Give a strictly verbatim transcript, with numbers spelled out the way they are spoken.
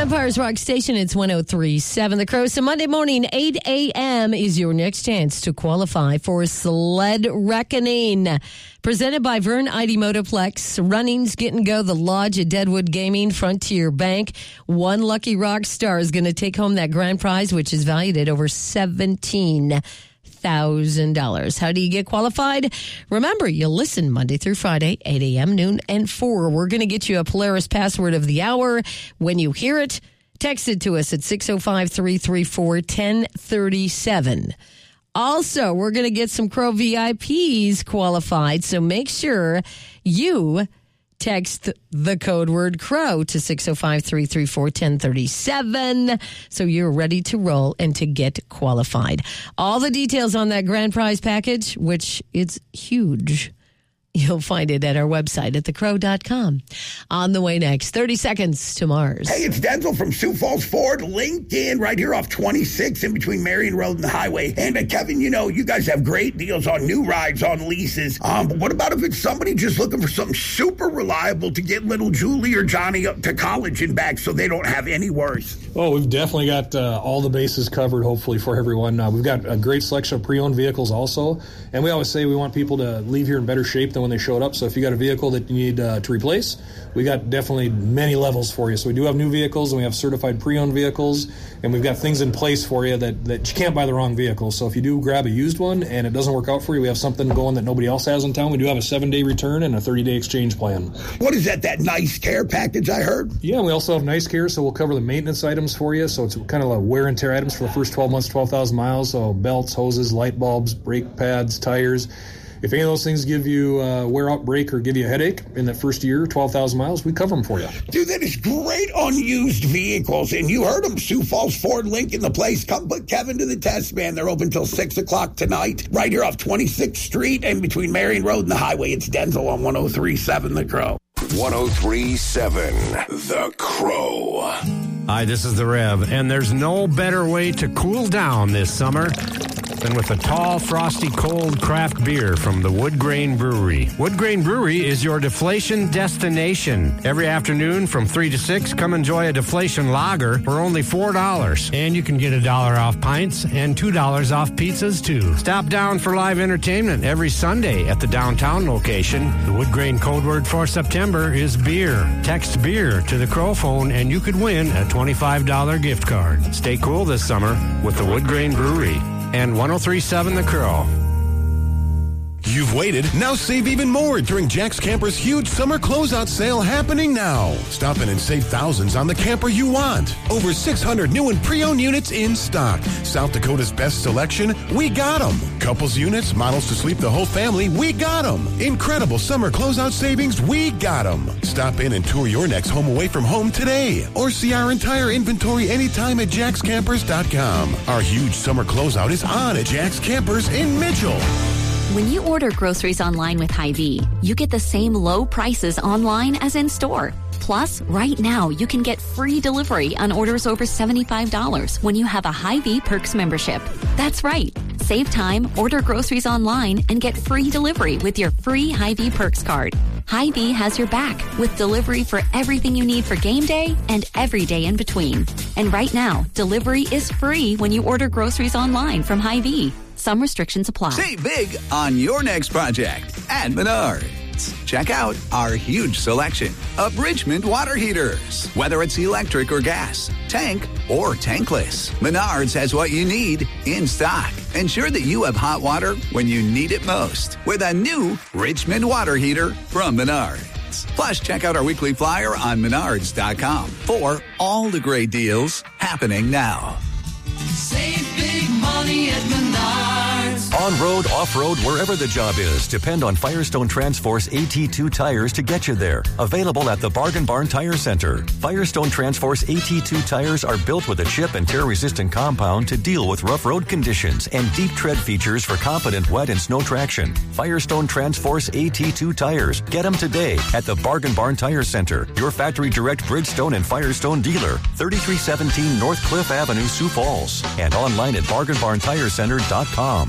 Empire's Rock Station, it's one oh three point seven The Crow. So Monday morning, eight a.m. is your next chance to qualify for Sled Reckoning. Presented by Vern Idy Motoplex, Runnings, Get and Go, The Lodge at Deadwood Gaming, Frontier Bank. One lucky rock star is going to take home that grand prize, which is valued at over seventeen thousand dollars. How do you get qualified? Remember, you'll listen Monday through Friday, eight a.m., noon, and four. We're going to get you a Polaris password of the hour. When you hear it, text it to us at six oh five, three three four, one oh three seven. Also, we're going to get some Crow V I Ps qualified, so make sure you text the code word CROW to six oh five, three three four, one oh three seven so you're ready to roll and to get qualified. All the details on that grand prize package, which is huge, you'll find it at our website at the crow dot com. On the way next, thirty seconds to Mars. Hey, it's Denzel from Sioux Falls Ford, LinkedIn, right here off twenty-six in between Marion Road and the highway. And uh, Kevin, you know, you guys have great deals on new rides, on leases. Um, but what about if it's somebody just looking for something super reliable to get little Julie or Johnny up to college and back so they don't have any worries? Oh, we've definitely got uh, all the bases covered, hopefully, for everyone. Uh, we've got a great selection of pre-owned vehicles also. And we always say we want people to leave here in better shape than when they showed up. So if you got a vehicle that you need uh, to replace, we got definitely many levels for you. So we do have new vehicles, and we have certified pre-owned vehicles, and we've got things in place for you that, that you can't buy the wrong vehicle. So if you do grab a used one and it doesn't work out for you, we have something going that nobody else has in town. We do have a seven-day return and a thirty-day exchange plan. What is that, that nice care package I heard? Yeah, we also have nice care, so we'll cover the maintenance items for you. So it's kind of like wear and tear items for the first twelve months, twelve thousand miles. So belts, hoses, light bulbs, brake pads, tires. If any of those things give you a wear-out brake or give you a headache in that first year, twelve thousand miles, we cover them for you. Dude, that is great on used vehicles. And you heard them, Sioux Falls Ford, Lincoln, the place. Come put Kevin to the test, man. They're open till six o'clock tonight, right here off twenty-sixth Street and between Marion Road and the highway. It's Denzel on one oh three point seven The Crow. one oh three point seven The Crow. Hi, this is the Rev, and there's no better way to cool down this summer than with a tall, frosty, cold craft beer from the Wood Grain Brewery. Wood Grain Brewery is your deflation destination. Every afternoon from three to six, come enjoy a deflation lager for only four dollars. And you can get a dollar off pints and two dollars off pizzas, too. Stop down for live entertainment every Sunday at the downtown location. The Wood Grain code word for September is beer. Text beer to the Crow phone and you could win a twenty-five dollars gift card. Stay cool this summer with the Wood Grain Brewery. And one oh three point seven The Crow. You've waited. Now save even more during Jack's Camper's huge summer closeout sale happening now. Stop in and save thousands on the camper you want. Over six hundred new and pre-owned units in stock. South Dakota's best selection, we got them. Couples units, models to sleep the whole family, we got them. Incredible summer closeout savings, we got them. Stop in and tour your next home away from home today. Or see our entire inventory anytime at jacks campers dot com. Our huge summer closeout is on at Jack's Campers in Mitchell. When you order groceries online with Hy-Vee, you get the same low prices online as in store. Plus, right now, you can get free delivery on orders over seventy-five dollars when you have a Hy-Vee Perks membership. That's right. Save time, order groceries online, and get free delivery with your free Hy-Vee Perks card. Hy-Vee has your back with delivery for everything you need for game day and every day in between. And right now, delivery is free when you order groceries online from Hy-Vee. Some restrictions apply. Save big on your next project at Menards. Check out our huge selection of Richmond water heaters. Whether it's electric or gas, tank or tankless, Menards has what you need in stock. Ensure that you have hot water when you need it most with a new Richmond water heater from Menards. Plus, check out our weekly flyer on menards dot com for all the great deals happening now. Save big money at Menards. On-road, off-road, wherever the job is, depend on Firestone Transforce A T two tires to get you there. Available at the Bargain Barn Tire Center. Firestone Transforce A T two tires are built with a chip and tear-resistant compound to deal with rough road conditions and deep tread features for competent wet and snow traction. Firestone Transforce A T two tires. Get them today at the Bargain Barn Tire Center, your factory direct Bridgestone and Firestone dealer, thirty-three seventeen North Cliff Avenue, Sioux Falls, and online at bargain barn tire center dot com.